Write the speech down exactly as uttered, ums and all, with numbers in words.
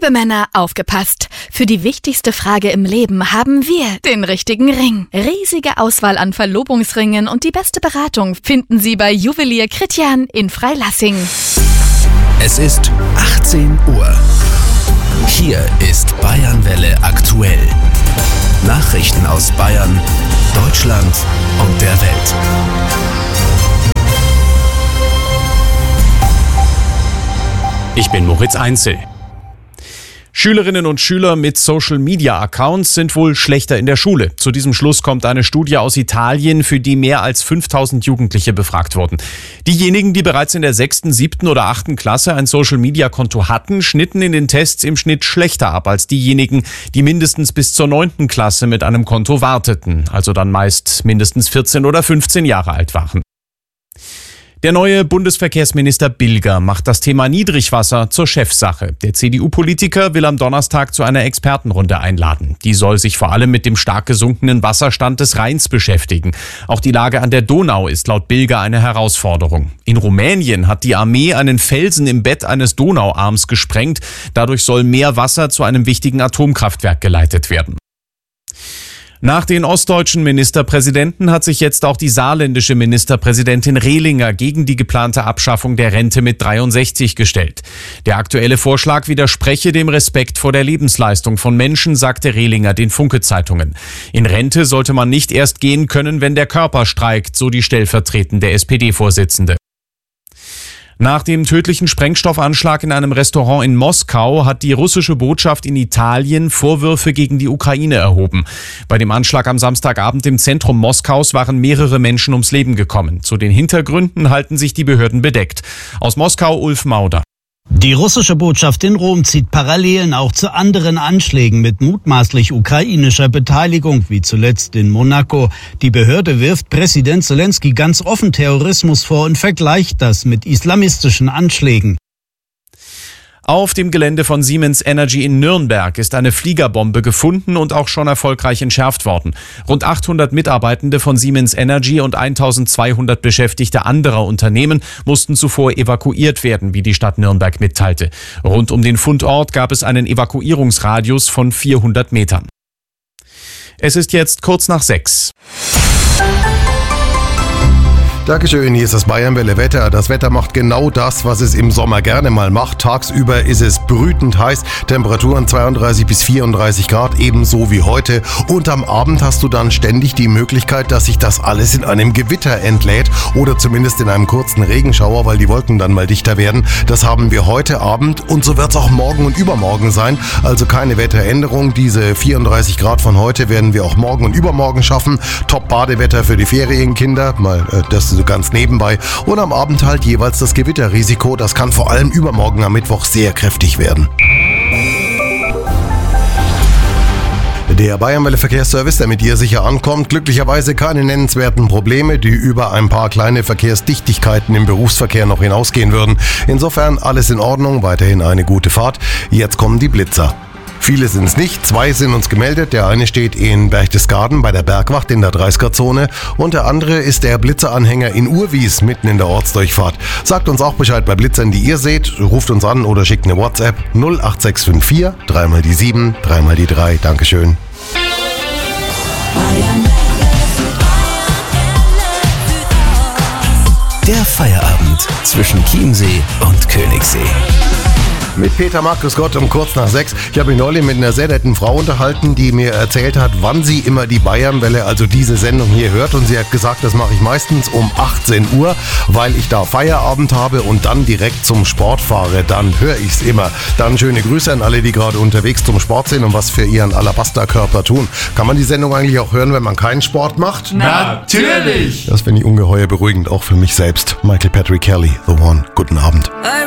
Liebe Männer, aufgepasst! Für die wichtigste Frage im Leben haben wir den richtigen Ring. Riesige Auswahl an Verlobungsringen und die beste Beratung finden Sie bei Juwelier Kritjan in Freilassing. Es ist achtzehn Uhr. Hier ist Bayernwelle aktuell. Nachrichten aus Bayern, Deutschland und der Welt. Ich bin Moritz Einzel. Schülerinnen und Schüler mit Social-Media-Accounts sind wohl schlechter in der Schule. Zu diesem Schluss kommt eine Studie aus Italien, für die mehr als fünftausend Jugendliche befragt wurden. Diejenigen, die bereits in der sechsten, siebten oder achten Klasse ein Social-Media-Konto hatten, schnitten in den Tests im Schnitt schlechter ab als diejenigen, die mindestens bis zur neunten Klasse mit einem Konto warteten, also dann meist mindestens vierzehn oder fünfzehn Jahre alt waren. Der neue Bundesverkehrsminister Bilger macht das Thema Niedrigwasser zur Chefsache. Der C D U-Politiker will am Donnerstag zu einer Expertenrunde einladen. Die soll sich vor allem mit dem stark gesunkenen Wasserstand des Rheins beschäftigen. Auch die Lage an der Donau ist laut Bilger eine Herausforderung. In Rumänien hat die Armee einen Felsen im Bett eines Donauarms gesprengt. Dadurch soll mehr Wasser zu einem wichtigen Atomkraftwerk geleitet werden. Nach den ostdeutschen Ministerpräsidenten hat sich jetzt auch die saarländische Ministerpräsidentin Rehlinger gegen die geplante Abschaffung der Rente mit dreiundsechzig gestellt. Der aktuelle Vorschlag widerspreche dem Respekt vor der Lebensleistung von Menschen, sagte Rehlinger den Funke-Zeitungen. In Rente sollte man nicht erst gehen können, wenn der Körper streikt, so die stellvertretende S P D-Vorsitzende. Nach dem tödlichen Sprengstoffanschlag in einem Restaurant in Moskau hat die russische Botschaft in Italien Vorwürfe gegen die Ukraine erhoben. Bei dem Anschlag am Samstagabend im Zentrum Moskaus waren mehrere Menschen ums Leben gekommen. Zu den Hintergründen halten sich die Behörden bedeckt. Aus Moskau Ulf Mauder. Die russische Botschaft in Rom zieht Parallelen auch zu anderen Anschlägen mit mutmaßlich ukrainischer Beteiligung, wie zuletzt in Monaco. Die Behörde wirft Präsident Zelensky ganz offen Terrorismus vor und vergleicht das mit islamistischen Anschlägen. Auf dem Gelände von Siemens Energy in Nürnberg ist eine Fliegerbombe gefunden und auch schon erfolgreich entschärft worden. Rund achthundert Mitarbeitende von Siemens Energy und eintausendzweihundert Beschäftigte anderer Unternehmen mussten zuvor evakuiert werden, wie die Stadt Nürnberg mitteilte. Rund um den Fundort gab es einen Evakuierungsradius von vierhundert Metern. Es ist jetzt kurz nach sechs. Dankeschön, hier ist das Bayernwelle Wetter. Das Wetter macht genau das, was es im Sommer gerne mal macht. Tagsüber ist es brütend heiß, Temperaturen zweiunddreißig bis vierunddreißig Grad, ebenso wie heute. Und am Abend hast du dann ständig die Möglichkeit, dass sich das alles in einem Gewitter entlädt oder zumindest in einem kurzen Regenschauer, weil die Wolken dann mal dichter werden. Das haben wir heute Abend und so wird es auch morgen und übermorgen sein. Also keine Wetteränderung. Diese vierunddreißig Grad von heute werden wir auch morgen und übermorgen schaffen. Top-Badewetter für die Ferienkinder, mal äh, das so ganz nebenbei. Und am Abend halt jeweils das Gewitterrisiko. Das kann vor allem übermorgen am Mittwoch sehr kräftig werden. Der Bayernwelle Verkehrsservice, der mit dir sicher ankommt, glücklicherweise keine nennenswerten Probleme, die über ein paar kleine Verkehrsdichtigkeiten im Berufsverkehr noch hinausgehen würden. Insofern alles in Ordnung, weiterhin eine gute Fahrt. Jetzt kommen die Blitzer. Viele sind es nicht, zwei sind uns gemeldet. Der eine steht in Berchtesgaden bei der Bergwacht in der dreißiger-Zone und der andere ist der Blitzeranhänger in Urwies mitten in der Ortsdurchfahrt. Sagt uns auch Bescheid bei Blitzern, die ihr seht, ruft uns an oder schickt eine WhatsApp null acht sechs fünf vier, dreimal die sieben, dreimal die drei. Dankeschön. Der Feierabend zwischen Chiemsee und Königssee. Mit Peter Markus Gott um kurz nach sechs. Ich habe mich neulich mit einer sehr netten Frau unterhalten, die mir erzählt hat, wann sie immer die Bayernwelle, also diese Sendung hier hört. Und sie hat gesagt, das mache ich meistens um achtzehn Uhr, weil ich da Feierabend habe und dann direkt zum Sport fahre. Dann höre ich es immer. Dann schöne Grüße an alle, die gerade unterwegs zum Sport sind und was für ihren Alabaster-Körper tun. Kann man die Sendung eigentlich auch hören, wenn man keinen Sport macht? Natürlich! Das finde ich ungeheuer beruhigend, auch für mich selbst. Michael Patrick Kelly, The One. Guten Abend.